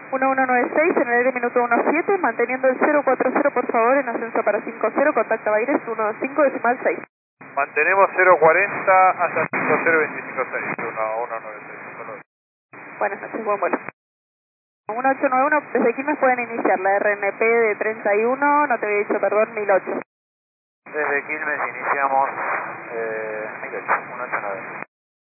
1196 en el aire minuto 17, manteniendo el 040 por favor en ascenso para 50, contacta Baires 15,6. Mantenemos 040 hasta 50256, 1196. Buenas noches, buen vuelo. 1891, desde Quilmes pueden iniciar la RNP de 31, no te había dicho, perdón, 1008. Desde Quilmes iniciamos 1008, 189.